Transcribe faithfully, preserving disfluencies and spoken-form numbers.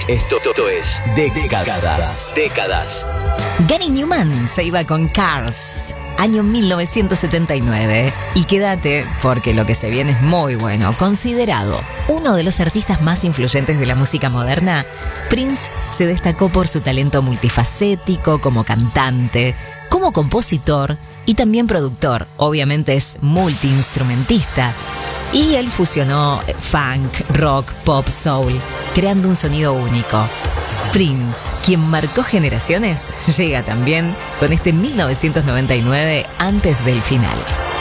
Esto es Décadas. Décadas. Gary Newman se iba con Cars, año mil novecientos setenta y nueve. Y quédate, porque lo que se viene es muy bueno. Considerado uno de los artistas más influyentes de la música moderna, Prince se destacó por su talento multifacético como cantante, como compositor y también productor. Obviamente es multiinstrumentista. Y él fusionó funk, rock, pop, soul, creando un sonido único. Prince, quien marcó generaciones, llega también con este mil novecientos noventa y nueve antes del final.